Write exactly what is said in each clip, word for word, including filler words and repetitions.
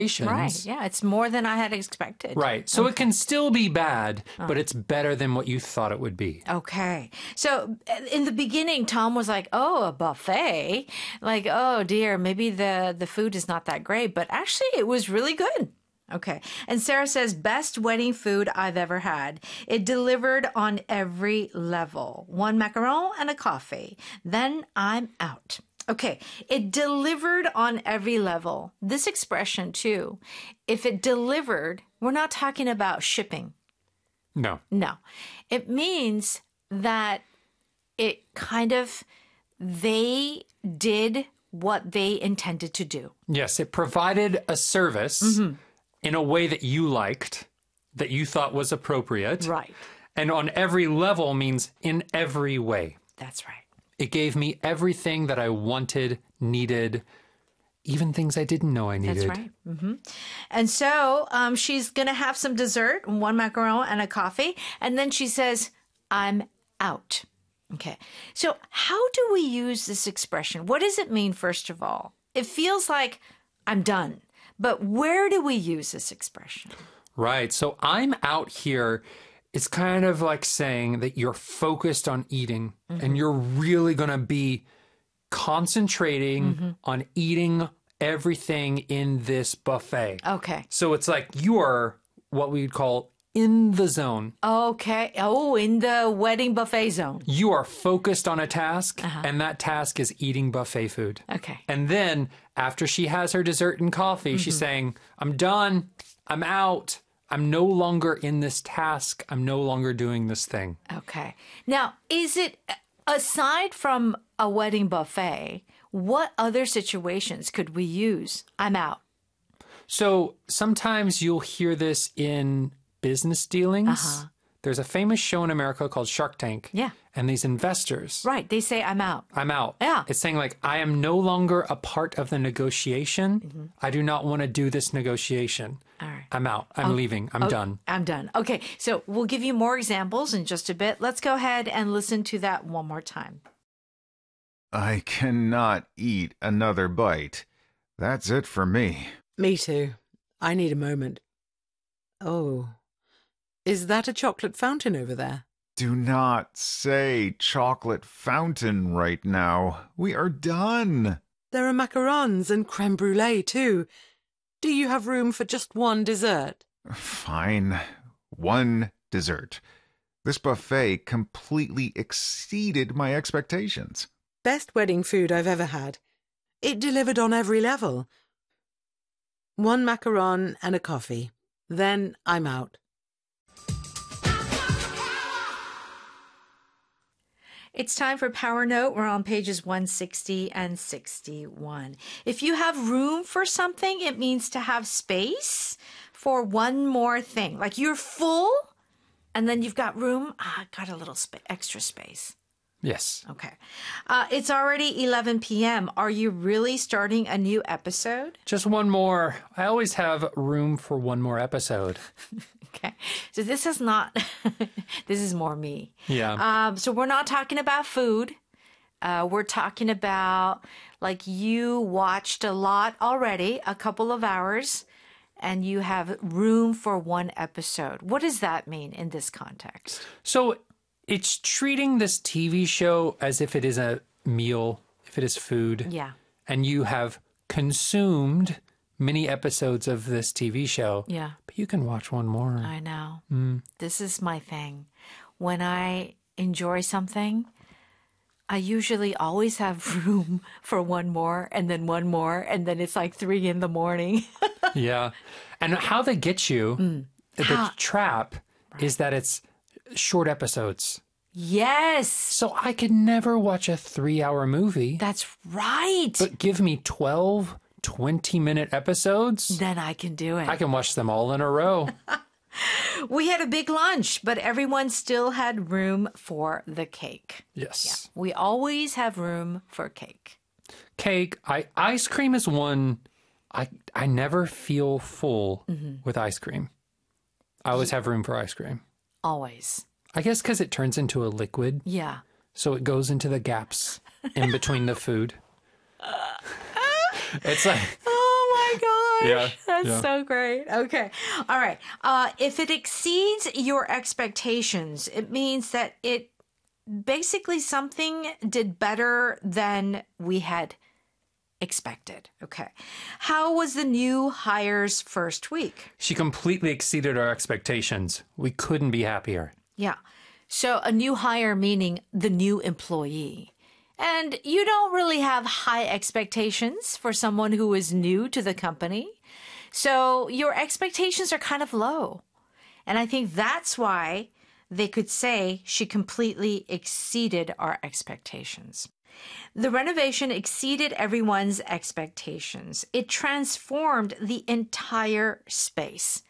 Right. Yeah. It's more than I had expected. Right. So okay. it can still be bad, but it's better than what you thought it would be. Okay. So in the beginning, Tom was like, oh, a buffet. Like, oh, dear, maybe the, the food is not that great. But actually, it was really good. Okay. And Sarah says, best wedding food I've ever had. It delivered on every level. One macaron and a coffee. Then I'm out. Okay, it delivered on every level. This expression, too, if it delivered, we're not talking about shipping. No. No. It means that it kind of, they did what they intended to do. Yes, it provided a service mm-hmm. in a way that you liked, that you thought was appropriate. Right. And on every level means in every way. That's right. It gave me everything that I wanted, needed, even things I didn't know I needed. That's right. Mm-hmm. And so um, she's going to have some dessert, one macaron and a coffee. And then she says, I'm out. Okay. So how do we use this expression? What does it mean, first of all? It feels like I'm done. But where do we use this expression? Right. So I'm out here. It's kind of like saying that you're focused on eating mm-hmm. and you're really going to be concentrating mm-hmm. on eating everything in this buffet. Okay. So it's like you are what we'd call in the zone. Okay. Oh, in the wedding buffet zone. You are focused on a task uh-huh. and that task is eating buffet food. Okay. And then after she has her dessert and coffee, mm-hmm. she's saying, I'm done. I'm out. I'm no longer in this task. I'm no longer doing this thing. Okay. Now, is it, aside from a wedding buffet, what other situations could we use? I'm out. So sometimes you'll hear this in business dealings. Uh-huh. There's a famous show in America called Shark Tank. Yeah. And these investors. Right. They say, I'm out. I'm out. Yeah. It's saying like, I am no longer a part of the negotiation. Mm-hmm. I do not want to do this negotiation. All right. I'm out. I'm oh, leaving. I'm oh, done. I'm done. Okay. So we'll give you more examples in just a bit. Let's go ahead and listen to that one more time. I cannot eat another bite. That's it for me. Me too. I need a moment. Oh. Is that a chocolate fountain over there? Do not say chocolate fountain right now. We are done. There are macarons and creme brulee too. Do you have room for just one dessert? Fine. One dessert. This buffet completely exceeded my expectations. Best wedding food I've ever had. It delivered on every level. One macaron and a coffee. Then I'm out. It's time for Power Note. We're on pages one sixty and sixty-one. If you have room for something, it means to have space for one more thing. Like you're full and then you've got room. Ah, got a little sp- extra space. Yes. Okay. Uh, it's already eleven p.m. Are you really starting a new episode? Just one more. I always have room for one more episode. Okay. So this is not, this is more me. Yeah. Um, so we're not talking about food. Uh, we're talking about like you watched a lot already, a couple of hours, and you have room for one episode. What does that mean in this context? So it's treating this T V show as if it is a meal, if it is food. Yeah. And you have consumed many episodes of this T V show. Yeah. But you can watch one more. I know. Mm. This is my thing. When I enjoy something, I usually always have room for one more and then one more. And then it's like three in the morning. Yeah. And how they get you, mm. the how? trap right. is that it's short episodes. Yes. So I could never watch a three-hour movie. That's right. But give me twelve, twenty-minute episodes. Then I can do it. I can watch them all in a row. We had a big lunch, but everyone still had room for the cake. Yes. Yeah. We always have room for cake. Cake. I, ice cream is one. I, I never feel full mm-hmm. with ice cream. I always have room for ice cream. Always. I guess because it turns into a liquid. Yeah. So it goes into the gaps in between the food. It's like... Oh, my Yeah, That's yeah. so great. Okay. All right. Uh, if it exceeds your expectations, it means that it basically something did better than we had expected. Okay. How was the new hire's first week? She completely exceeded our expectations. We couldn't be happier. Yeah. So a new hire meaning the new employee. And you don't really have high expectations for someone who is new to the company. So your expectations are kind of low. And I think that's why they could say she completely exceeded our expectations. The renovation exceeded everyone's expectations. It transformed the entire space.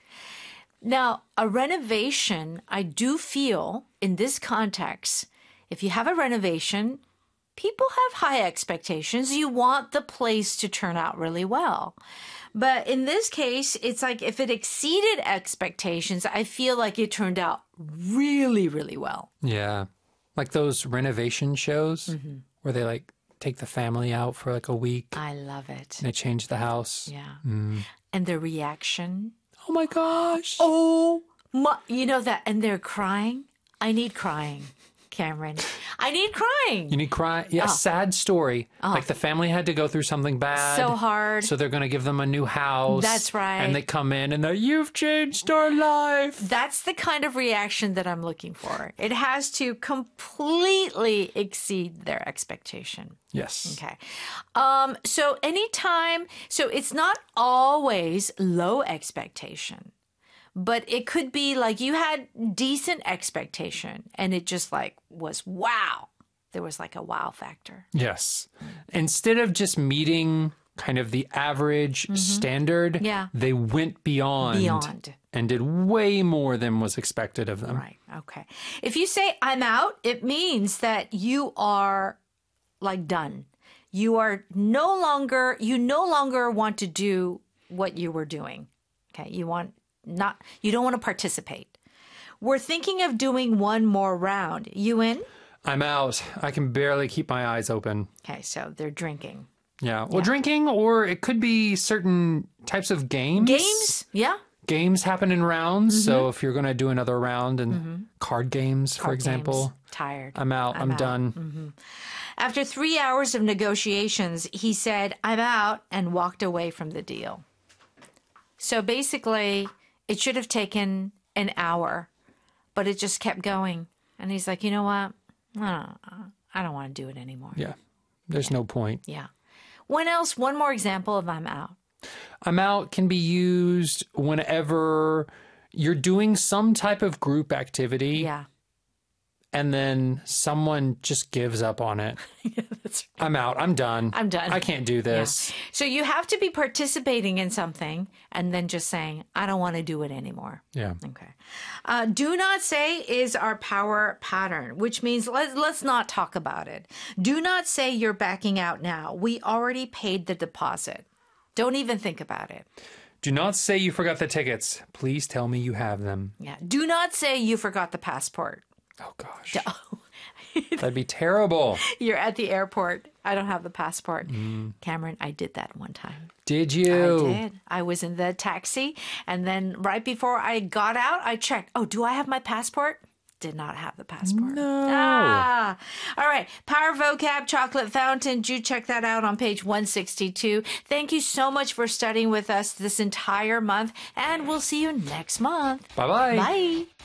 Now, a renovation, I do feel in this context, if you have a renovation, people have high expectations. You want the place to turn out really well. But in this case, it's like if it exceeded expectations, I feel like it turned out really, really well. Yeah. Like those renovation shows Mm-hmm. where they like take the family out for like a week I love it. and they change the house. Yeah. Mm. And the reaction. Oh my gosh. Oh, my, you know that. And they're crying. I need crying, Cameron. I need crying. You need cry. Yeah, Oh. sad story. Like the family had to go through something bad. So hard. So they're going to give them a new house. That's right. And they come in and they're, you've changed our life. That's the kind of reaction that I'm looking for. It has to completely exceed their expectation. Yes. Okay. Um, so anytime, so it's not always low expectation, but it could be like you had decent expectation and it just like was wow. There was like a wow factor. Yes. Instead of just meeting kind of the average standard, Yeah. they went beyond, Beyond. and did way more than was expected of them. Right. Okay. If you say I'm out, it means that you are like done. You are no longer, you no longer want to do what you were doing. Okay. You want not, you don't want to participate. We're thinking of doing one more round. You in? I'm out. I can barely keep my eyes open. Okay. So they're drinking. Yeah. Well, drinking, or it could be certain types of games. Games? Yeah. Games happen in rounds. Mm-hmm. So if you're going to do another round and card games, for Card example, games. Tired. I'm out. I'm, out. done. After three hours of negotiations, he said, I'm out, and walked away from the deal. So basically, it should have taken an hour, but it just kept going. And he's like, you know what? I don't, I don't want to do it anymore. Yeah. There's no point. Yeah. When else? One more example of I'm out. I'm out can be used whenever you're doing some type of group activity Yeah. and then someone just gives up on it. That's I'm out. I'm done. I'm done. I can't do this. So you have to be participating in something and then just saying, I don't want to do it anymore. Yeah. Okay. Uh, do not say is our power pattern, which means let's, let's not talk about it. Do not say you're backing out now. We already paid the deposit. Don't even think about it. Do not say you forgot the tickets. Please tell me you have them. Yeah. Do not say you forgot the passport. Oh, gosh. That'd be terrible. You're at the airport. I don't have the passport. Cameron, I did that one time. Did you? I did. I was in the taxi, and then right before I got out, I checked. Oh, do I have my passport? Did not have the passport. No. Ah. All right. Power Vocab Chocolate Fountain. Do check that out on page one sixty-two. Thank you so much for studying with us this entire month, and we'll see you next month. Bye-bye. Bye.